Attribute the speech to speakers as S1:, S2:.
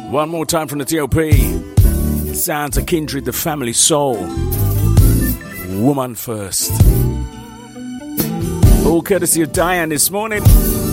S1: One more time from the TOP. Sounds of Kindred, the Family Soul. Woman First. All courtesy of Diane this morning.